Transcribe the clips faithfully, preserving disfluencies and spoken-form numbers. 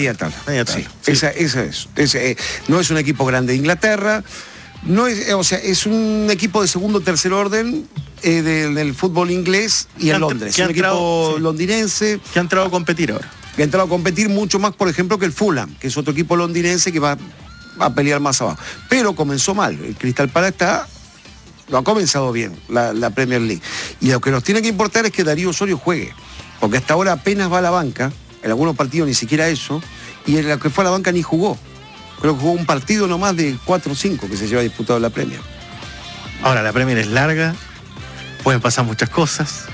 Media tabla. Media tabla. Sí. Sí. Esa, esa es. Es, eh, no es un equipo grande de Inglaterra, no es, eh, o sea, es un equipo de segundo o tercer orden eh, del, del fútbol inglés y en Londres. Es un equipo sí. londinense. Que ha entrado a competir ahora. Que ha entrado a competir mucho más, por ejemplo, que el Fulham, que es otro equipo londinense que va, va a pelear más abajo. Pero comenzó mal. El Crystal Palace está... Lo ha comenzado bien, la, la Premier League. Y lo que nos tiene que importar es que Darío Osorio juegue. Porque hasta ahora apenas va a la banca, en algunos partidos ni siquiera eso, y en la que fue a la banca ni jugó. Creo que jugó un partido nomás de cuatro o cinco que se lleva disputado la Premier. Ahora, la Premier es larga, pueden pasar muchas cosas.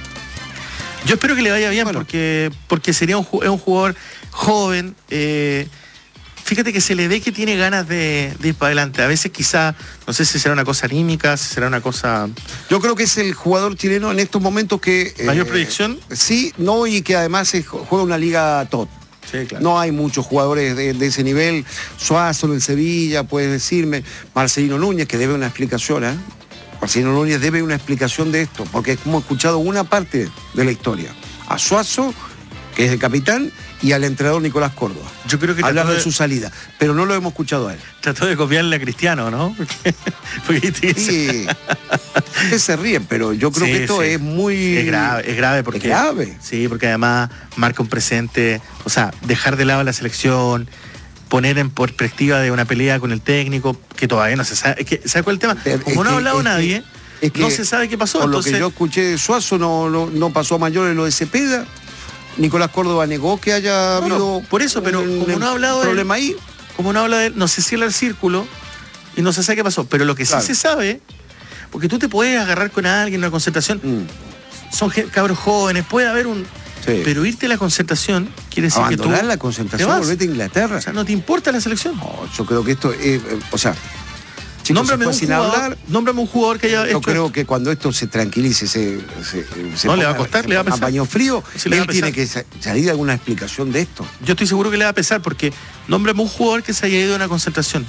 Yo espero que le vaya bien, bueno, porque, porque sería un, es un jugador joven. Eh, fíjate que se le ve que tiene ganas de, de ir para adelante. A veces quizá, no sé si será una cosa anímica, si será una cosa... Yo creo que es el jugador chileno en estos momentos que... ¿Mayor eh, proyección? Sí, no, y que además es, juega una liga top. Sí, claro. No hay muchos jugadores de, de ese nivel. Suazo en el Sevilla, puedes decirme. Marcelino Núñez, que debe una explicación, ¿eh? Marcelino Núñez debe una explicación de esto, porque hemos escuchado una parte de la historia. A Suazo, que es el capitán, y al entrenador Nicolás Córdoba. Yo creo que hablar de, de su salida, pero no lo hemos escuchado a él. Trató de copiarle a Cristiano, ¿no? Porque, porque sí, ustedes se ríen, pero yo creo sí, que esto sí. es muy... Es grave, es grave porque... Es grave. Sí, porque además marca un presente, o sea, dejar de lado la selección, poner en perspectiva de una pelea con el técnico, que todavía no se sabe. Es que, ¿sabe cuál es el tema? Como es no que, ha hablado nadie, que, es que, no se sabe qué pasó. Por entonces... lo que yo escuché de Suazo, no, no, no pasó a mayores lo de Cepeda. Nicolás Córdoba negó que haya habido... No, no, por eso, pero un, como no ha hablado problema de ahí. Como no habla de él, no se cierra el círculo y no se sabe qué pasó. Pero lo que claro. sí se sabe, porque tú te puedes agarrar con alguien en una concentración, mm. son cabros jóvenes, puede haber un... Sí. Pero irte a la concentración quiere decir abandonar que tú... la concentración, volvete a Inglaterra. O sea, ¿no te importa la selección? No, yo creo que esto... Eh, eh, o sea... Chicos, nómbrame, un sin jugador, hablar, nómbrame un jugador que haya yo hecho creo esto. que cuando esto se tranquilice, se, se, se no, ponga, le va a costar, le va a pesar. A paño frío, sí, él tiene que salir de alguna explicación de esto. Yo estoy seguro que le va a pesar porque nómbrame un jugador que se haya ido a una concentración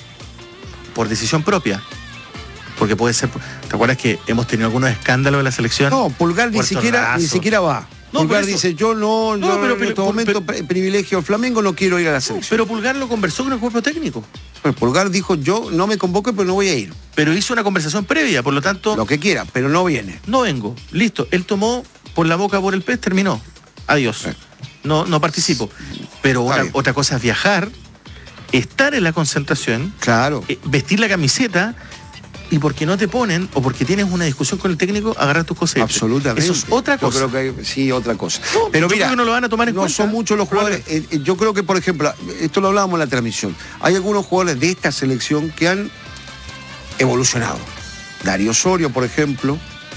por decisión propia. Porque puede ser... ¿Te acuerdas que hemos tenido algunos escándalos de la selección? No, Pulgar ni siquiera, ni siquiera va. No, Pulgar dice, yo no, no yo pero, en este pero, momento pero, privilegio al Flamengo, no quiero ir a la selección. No, pero Pulgar lo conversó con el cuerpo técnico. Pero Pulgar dijo, yo no me convoco, pero no voy a ir. Pero hizo una conversación previa, por lo tanto... Lo que quiera, pero no viene. No vengo, listo. Él tomó por la boca, por el pez, terminó. Adiós. Eh. No, no participo. Pero una, otra cosa es viajar, estar en la concentración, claro, eh, vestir la camiseta... Y porque no te ponen, o porque tienes una discusión con el técnico, agarrar tus cosas. Absolutamente. Eso es otra cosa. Yo creo que hay, sí, otra cosa. No, pero mira, creo que no lo van a tomar en no cuenta. Son muchos los jugadores. Eh, yo creo que, por ejemplo, esto lo hablábamos en la transmisión. Hay algunos jugadores de esta selección que han evolucionado. Darío Osorio, por ejemplo.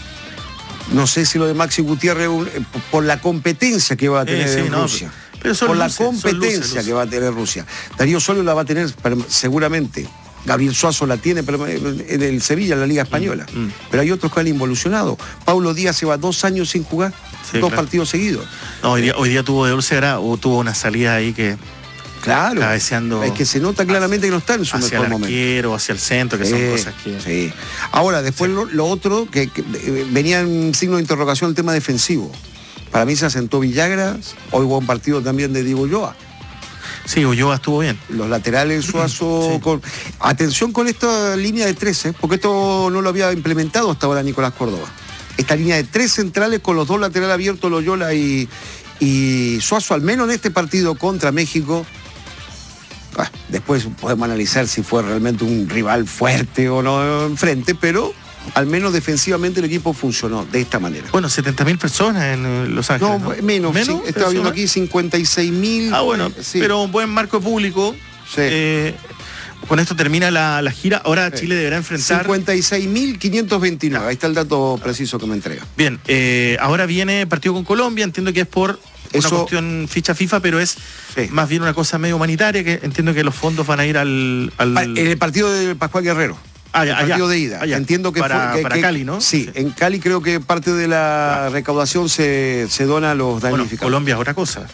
No sé si lo de Maxi Gutiérrez, por la competencia que va a tener eh, sí, en no, Rusia. Pero son por luces, la competencia luces, luces. que va a tener Rusia. Darío Osorio la va a tener seguramente. Gabriel Suazo la tiene pero en el Sevilla, en la Liga Española. Mm, mm. Pero hay otros que han involucionado. Paulo Díaz lleva dos años sin jugar, sí, dos claro. partidos seguidos. No, hoy día, hoy día tuvo de úlcera o tuvo una salida ahí que... Claro, cabeceando es que se nota claramente que no está en su mejor momento. Hacia el arquero, hacia el centro, que sí, son cosas que... Sí. Ahora, después sí. lo, lo otro, que, que venía en signo de interrogación el tema defensivo. Para mí se asentó Villagras, hoy hubo un partido también de Diego Ulloa. Sí, Ulloa estuvo bien. Los laterales, Suazo... Sí. Con... Atención con esta línea de tres, ¿eh? Porque esto no lo había implementado hasta ahora Nicolás Córdoba. Esta línea de tres centrales con los dos laterales abiertos, Loyola y, y Suazo, al menos en este partido contra México. Ah, después podemos analizar si fue realmente un rival fuerte o no enfrente, pero... Al menos defensivamente el equipo funcionó de esta manera. Bueno, setenta mil personas en Los Ángeles. No, ¿no? menos, ¿Menos? Sí, estaba viendo aquí cincuenta y seis mil. Ah, bueno, sí. Pero un buen marco público. Sí. Eh, con esto termina la, la gira. Ahora sí. Chile deberá enfrentar... cincuenta y seis mil quinientos veintinueve. Ahí está el dato preciso que me entrega. Bien, eh, ahora viene partido con Colombia. Entiendo que es por Eso... una cuestión ficha FIFA, pero es sí. más bien una cosa medio humanitaria, que entiendo que los fondos van a ir al... al... En el partido de Pascual Guerrero. Ah, ya, el partido allá, de ida. Allá. Entiendo que para, fue, que, para que, Cali, ¿no? Sí, sí, en Cali creo que parte de la recaudación se, se dona a los damnificados. Bueno, Colombia es otra cosa.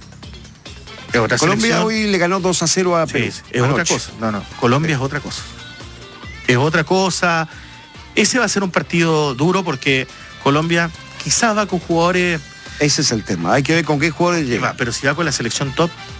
Es otra Colombia selección. Hoy le ganó dos a cero a Perú. Sí, es otra cosa. No, no. Colombia sí. es otra cosa. Es otra cosa. Ese va a ser un partido duro porque Colombia quizás va con jugadores... Ese es el tema. Hay que ver con qué jugadores llega. Pero si va con la selección top...